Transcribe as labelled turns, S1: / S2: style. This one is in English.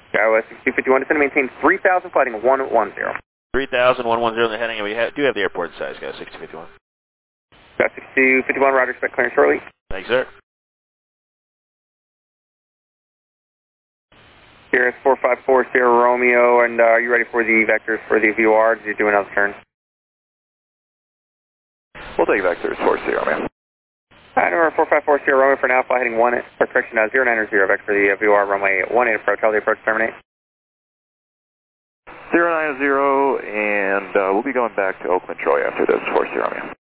S1: Iowa 6251, descend to maintain 3,000, flighting 110.
S2: 3,000, 110, the heading, and we do have the airport size, guys, 6251.
S1: 6251, roger, expect clearance shortly.
S2: Thanks, sir.
S1: Sierra 454, Sierra Romeo, and are you ready for the vectors for the VOR? Did you do another turn?
S3: We'll take vectors for Sierra Romeo.
S1: Number 454, Sierra Romeo for now, fly heading 1, or correction, 090, vector for the VOR, runway 18 approach, how the approach terminate?
S3: 090, and we'll be going back to Oakland, Troy after this for Sierra Romeo.